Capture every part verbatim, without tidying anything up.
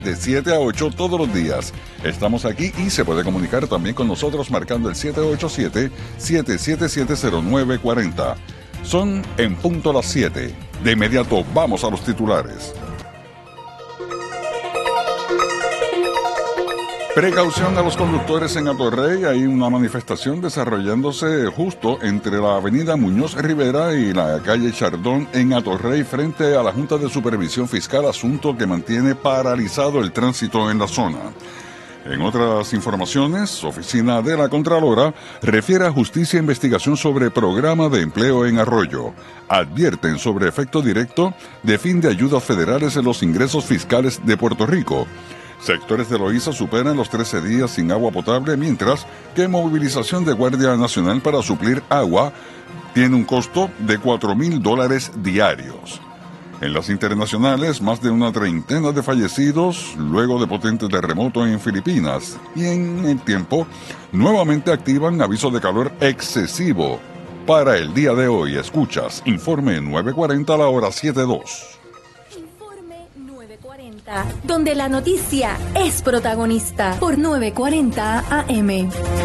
De siete a ocho todos los días. Estamos aquí y se puede comunicar también con nosotros marcando el siete ocho siete, siete siete siete, cero nueve cuatro cero. Son en punto las siete. De inmediato vamos a los titulares. Precaución a los conductores en Atorrey. Hay una manifestación desarrollándose justo entre la avenida Muñoz Rivera y la calle Chardón en Atorrey frente a la Junta de Supervisión Fiscal, asunto que mantiene paralizado el tránsito en la zona. En otras informaciones, Oficina de la Contralora refiere a Justicia e Investigación sobre programa de empleo en Arroyo. Advierten sobre efecto directo de fin de ayudas federales en los ingresos fiscales de Puerto Rico. Sectores de Loíza superan los trece días sin agua potable, mientras que movilización de Guardia Nacional para suplir agua tiene un costo de cuatro mil dólares diarios. En las internacionales, más de una treintena de fallecidos luego de potente terremoto en Filipinas. Y en el tiempo, nuevamente activan aviso de calor excesivo. Para el día de hoy, escuchas Informe nueve cuarenta a la hora siete dos. Donde la noticia es protagonista por nueve cuarenta A M.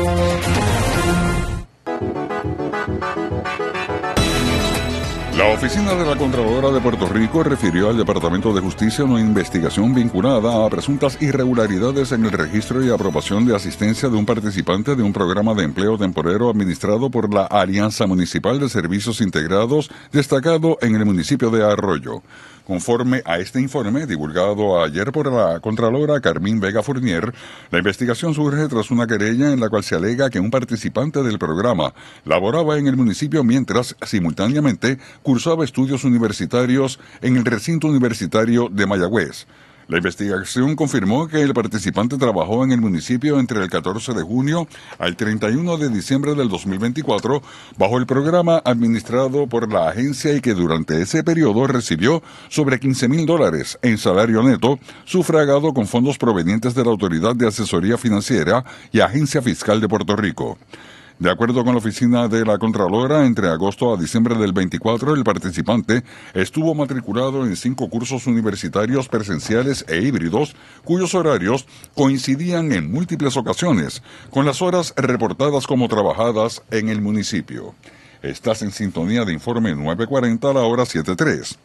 La Oficina de la Contralora de Puerto Rico refirió al Departamento de Justicia una investigación vinculada a presuntas irregularidades en el registro y aprobación de asistencia de un participante de un programa de empleo temporero administrado por la Alianza Municipal de Servicios Integrados, destacado en el municipio de Arroyo. Conforme a este informe, divulgado ayer por la Contralora Carmín Vega Fournier, la investigación surge tras una querella en la cual se alega que un participante del programa laboraba en el municipio mientras, simultáneamente, cursaba estudios universitarios en el recinto universitario de Mayagüez. La investigación confirmó que el participante trabajó en el municipio entre el catorce de junio al treinta y uno de diciembre del dos mil veinticuatro bajo el programa administrado por la agencia y que durante ese periodo recibió sobre quince mil dólares en salario neto, sufragado con fondos provenientes de la Autoridad de Asesoría Financiera y Agencia Fiscal de Puerto Rico. De acuerdo con la Oficina de la Contralora, entre agosto a diciembre del veinticuatro, el participante estuvo matriculado en cinco cursos universitarios presenciales e híbridos, cuyos horarios coincidían en múltiples ocasiones con las horas reportadas como trabajadas en el municipio. Estás en sintonía de Informe nueve cuarenta a la hora siete tres.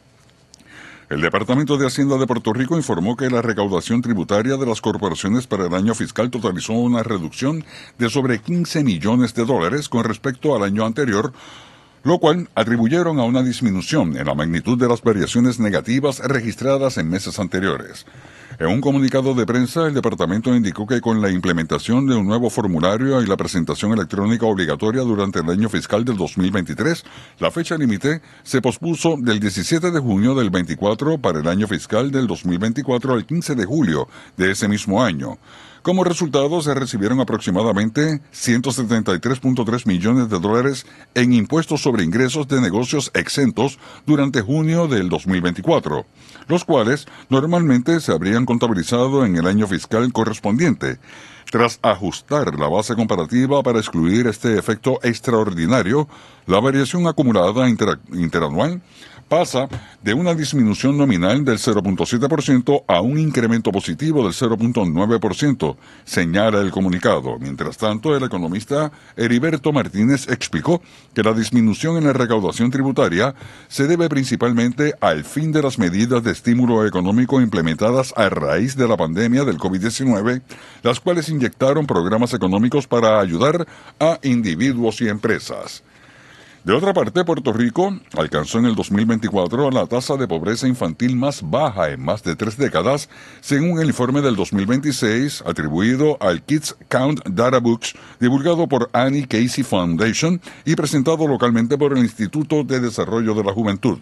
El Departamento de Hacienda de Puerto Rico informó que la recaudación tributaria de las corporaciones para el año fiscal totalizó una reducción de sobre quince millones de dólares con respecto al año anterior, lo cual atribuyeron a una disminución en la magnitud de las variaciones negativas registradas en meses anteriores. En un comunicado de prensa, el departamento indicó que con la implementación de un nuevo formulario y la presentación electrónica obligatoria durante el año fiscal del dos mil veintitrés, la fecha límite se pospuso del diecisiete de junio del veinticuatro para el año fiscal del dos mil veinticuatro al quince de julio de ese mismo año. Como resultado, se recibieron aproximadamente ciento setenta y tres punto tres millones de dólares en impuestos sobre ingresos de negocios exentos durante junio del dos mil veinticuatro, los cuales normalmente se habrían contabilizado en el año fiscal correspondiente. Tras ajustar la base comparativa para excluir este efecto extraordinario, la variación acumulada inter- interanual pasa de una disminución nominal del cero punto siete por ciento a un incremento positivo del cero punto nueve por ciento, señala el comunicado. Mientras tanto, el economista Heriberto Martínez explicó que la disminución en la recaudación tributaria se debe principalmente al fin de las medidas de estímulo económico implementadas a raíz de la pandemia del COVID diecinueve, las cuales inyectaron programas económicos para ayudar a individuos y empresas. De otra parte, Puerto Rico alcanzó en el dos mil veinticuatro la tasa de pobreza infantil más baja en más de tres décadas, según el informe del dos mil veintiséis atribuido al Kids Count Data Books, divulgado por Annie Casey Foundation y presentado localmente por el Instituto de Desarrollo de la Juventud.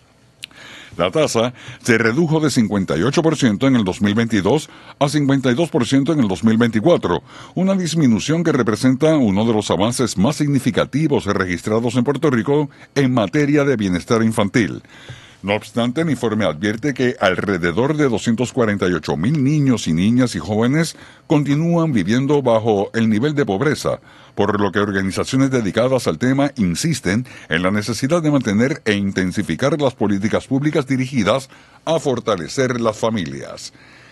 La tasa se redujo de cincuenta y ocho por ciento en el dos mil veintidós a cincuenta y dos por ciento en el dos mil veinticuatro, una disminución que representa uno de los avances más significativos registrados en Puerto Rico en materia de bienestar infantil. No obstante, el informe advierte que alrededor de doscientos cuarenta y ocho mil niños y niñas y jóvenes continúan viviendo bajo el nivel de pobreza, por lo que organizaciones dedicadas al tema insisten en la necesidad de mantener e intensificar las políticas públicas dirigidas a fortalecer las familias.